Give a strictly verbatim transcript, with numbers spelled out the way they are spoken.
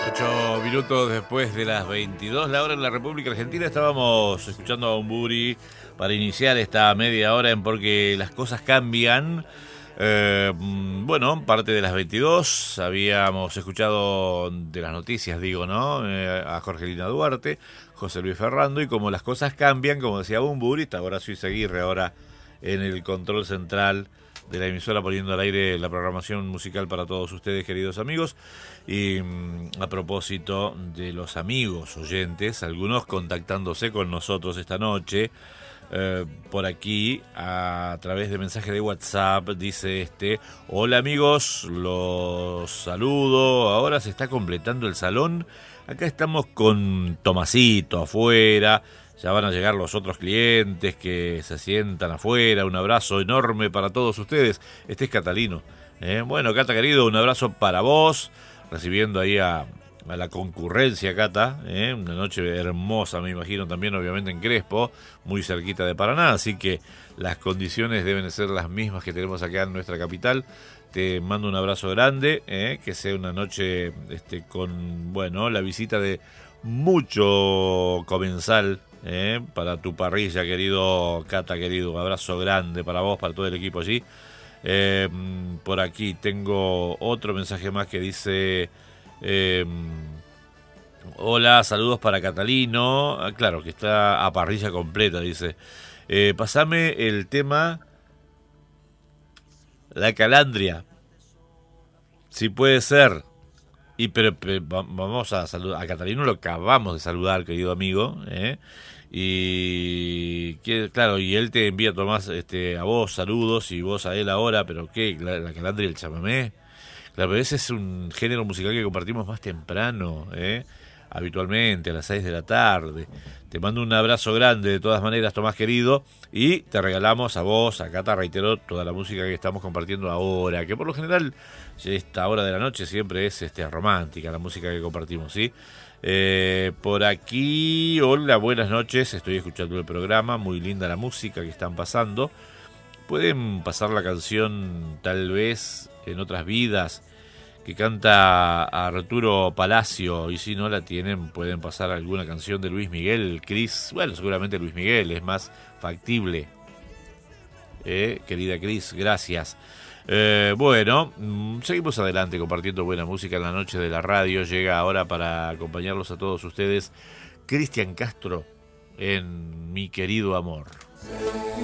Ocho minutos después de las veintidós, la hora en la República Argentina. Estábamos escuchando a Bunbury para iniciar esta media hora en Porque las cosas cambian. Eh, bueno, parte de las veintidós habíamos escuchado de las noticias, digo, ¿no? Eh, a Jorgelina Duarte, José Luis Ferrando, y como las cosas cambian, como decía Bunbury, está Horacio Izaguirre ahora en el control central de la emisora, poniendo al aire la programación musical para todos ustedes, queridos amigos. Y a propósito de los amigos oyentes, algunos contactándose con nosotros esta noche, eh, por aquí, a través de mensaje de WhatsApp, dice este: hola amigos, los saludo, ahora se está completando el salón, acá estamos con Tomasito afuera, ya van a llegar los otros clientes que se sientan afuera, un abrazo enorme para todos ustedes. Este es Catalino. ¿eh? Bueno, Cata querido, un abrazo para vos, recibiendo ahí a, a la concurrencia, Cata, ¿eh? Una noche hermosa, me imagino, también obviamente en Crespo, muy cerquita de Paraná, así que las condiciones deben ser las mismas que tenemos acá en nuestra capital. Te mando un abrazo grande, ¿eh? Que sea una noche este, con, bueno, la visita de mucho comensal, ¿eh? Para tu parrilla, querido Cata, querido, un abrazo grande para vos, para todo el equipo allí. Eh, por aquí tengo otro mensaje más que dice: eh, hola, saludos para Catalino. Ah, claro, que está a parrilla completa, dice. Eh, pasame el tema La Calandria, si puede ser. Y pero, pero vamos a saludar a Catalino, lo acabamos de saludar, querido amigo, ¿eh? Y que, claro, y él te envía, Tomás, este, a vos saludos y vos a él ahora, pero ¿qué? La, la Calandria y el chamamé. Claro, pero ese es un género musical que compartimos más temprano, ¿eh? Habitualmente, a las seis de la tarde. Te mando un abrazo grande de todas maneras, Tomás querido, y te regalamos a vos, a Cata, reitero, toda la música que estamos compartiendo ahora, que por lo general, esta hora de la noche siempre es este, romántica, la música que compartimos, ¿sí? Eh, por aquí, hola, buenas noches, estoy escuchando el programa, muy linda la música que están pasando. Pueden pasar la canción, tal vez, En otras vidas, que canta Arturo Palacio, y si no la tienen, pueden pasar alguna canción de Luis Miguel, Cris, bueno, seguramente Luis Miguel es más factible. Eh, querida Cris, gracias. Eh, bueno, seguimos adelante compartiendo buena música en la noche de la radio. Llega ahora para acompañarlos a todos ustedes Cristian Castro en Mi Querido Amor.